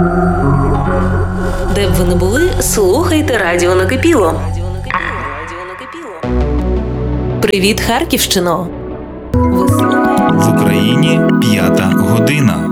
Де б ви не були, слухайте Радіо Накипіло. Привіт, Харківщино! В Україні 5 година.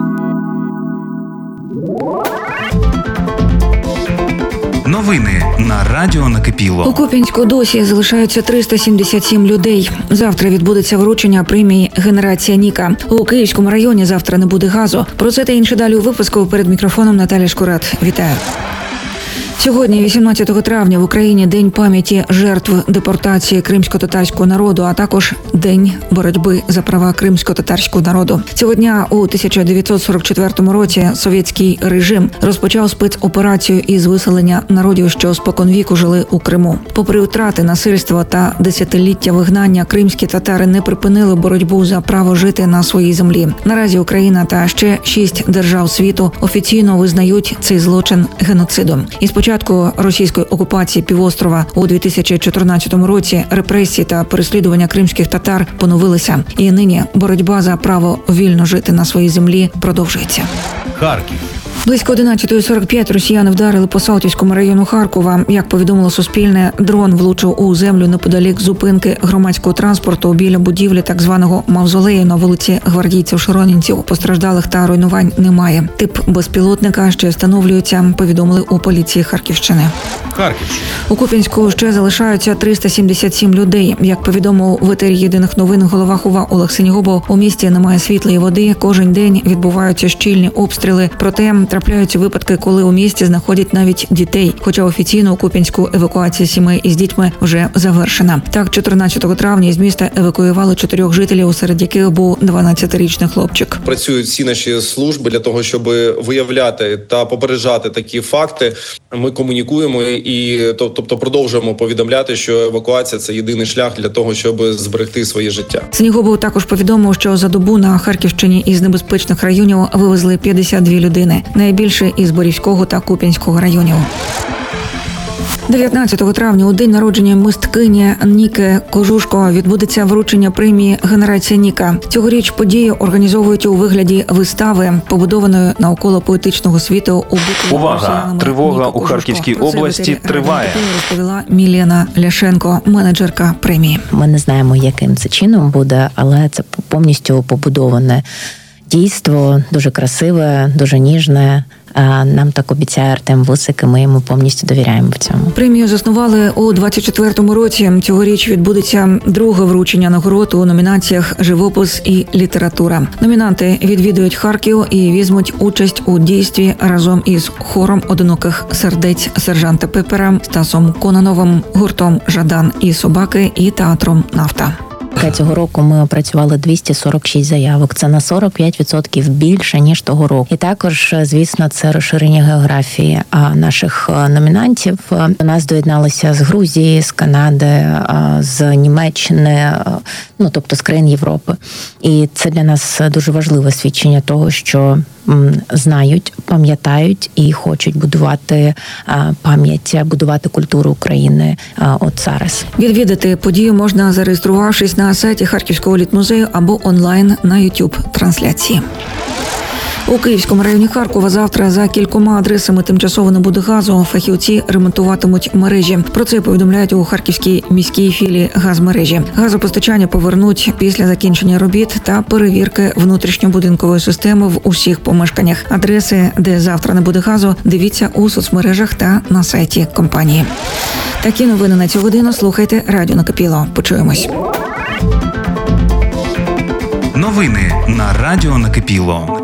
Новини на Радіо Накипіло. У Куп'янську досі залишаються 377 людей. Завтра відбудеться вручення премії «Генерація Ніка». У Київському районі завтра не буде газу. Про це та інше далі у випуску. Перед мікрофоном Наталя Шкурат. Вітаю. Сьогодні, 18 травня, в Україні День пам'яті жертв депортації кримсько-татарського народу, а також День боротьби за права кримсько-татарського народу. Цього дня у 1944 році совєтський режим розпочав спецоперацію із виселення народів, що споконвіку жили у Криму. Попри втрати, насильство та десятиліття вигнання, кримські татари не припинили боротьбу за право жити на своїй землі. Наразі Україна та ще 6 держав світу офіційно визнають цей злочин геноцидом. Із початку російської окупації півострова у 2014 році репресії та переслідування кримських татар поновилися. І нині боротьба за право вільно жити на своїй землі продовжується. Харків. Близько 11:45 росіяни вдарили по Салтівському району Харкова. Як повідомило Суспільне, дрон влучив у землю неподалік зупинки громадського транспорту біля будівлі так званого мавзолею на вулиці Гвардійців-Широнінців. Постраждалих та руйнувань немає. Тип безпілотника ще встановлюється, повідомили у поліції Харківщини. Харківщина. У Куп'янську ще залишаються 377 людей. Як повідомив в етері Єдиних новин голова ХОВА Олег Синігубов, у місті немає світла і води. Кожен день відбуваються щільні обстріли. Проте трапляються випадки, коли у місті знаходять навіть дітей. Хоча офіційно у Куп'янську евакуація сімей із дітьми вже завершена. Так, 14 травня із міста евакуювали 4 жителів, серед яких був 12-річний хлопчик. Працюють всі наші служби для того, щоб виявляти та попереджати такі факти. Ми комунікуємо і тобто продовжуємо повідомляти, що евакуація – це єдиний шлях для того, щоб зберегти своє життя. Синігубов також повідомив, що за добу на Харківщині із небезпечних районів вивезли 52 людини. Найбільше із Борівського та Куп'янського районів. 19 травня, у день народження мисткині Ніки Кожушко, відбудеться вручення премії «Генерація Ніка». Цьогоріч подію організовують у вигляді вистави, побудованої навколо поетичного світу у Букові. Увага! Тривога у Харківській області триває. Розповіла Мілена Ляшенко, менеджерка премії. Ми не знаємо, яким це чином буде, але це повністю побудоване дійство, дуже красиве, дуже ніжне. Нам так обіцяє Артем Вусик, і ми йому повністю довіряємо в цьому. Премію заснували у 24-му році. Цьогоріч відбудеться друге вручення нагород у номінаціях «Живопис» і «Література». Номінанти відвідують Харків і візьмуть участь у дійстві разом із хором одиноких сердець сержанта Пепера, Стасом Конановим, гуртом «Жадан і собаки» і театром «Нафта». Цього року ми опрацювали 246 заявок. Це на 45% більше, ніж того року. І також, звісно, це розширення географії наших номінантів. До нас доєдналися з Грузії, з Канади, з Німеччини, тобто з країн Європи. І це для нас дуже важливе свідчення того, що знають, пам'ятають і хочуть будувати пам'ять, будувати культуру України от зараз. Відвідати подію можна, зареєструвавшись на сайті Харківського літмузею або онлайн на YouTube-трансляції. У Київському районі Харкова завтра за кількома адресами тимчасово не буде газу. Фахівці ремонтуватимуть мережі. Про це повідомляють у Харківській міській філії газмережі. Газопостачання повернуть після закінчення робіт та перевірки внутрішньобудинкової системи в усіх помешканнях. Адреси, де завтра не буде газу, дивіться у соцмережах та на сайті компанії. Такі новини на цю годину слухайте Радіо Накипіло. Почуємось. Новини на Радіо Накипіло.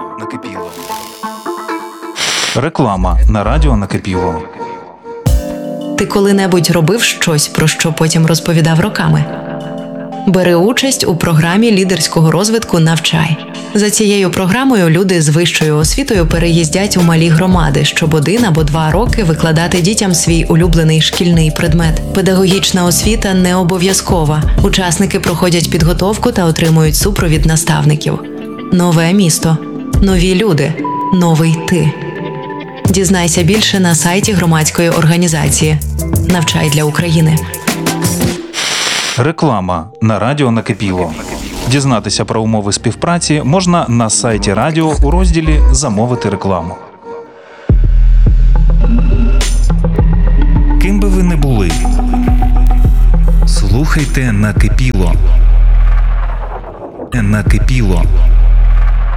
Реклама на Радіо Накипіло. Ти коли-небудь робив щось, про що потім розповідав роками? Бери участь у програмі лідерського розвитку «Навчай». За цією програмою люди з вищою освітою переїздять у малі громади, щоб 1 або 2 роки викладати дітям свій улюблений шкільний предмет. Педагогічна освіта не обов'язкова. Учасники проходять підготовку та отримують супровід наставників. Нове місто. Нові люди. Новий ти. Дізнайся більше на сайті громадської організації «Навчай для України». Реклама на Радіо Накипіло. Дізнатися про умови співпраці можна на сайті радіо у розділі «Замовити рекламу». Слухайте «Накипіло». Накипіло.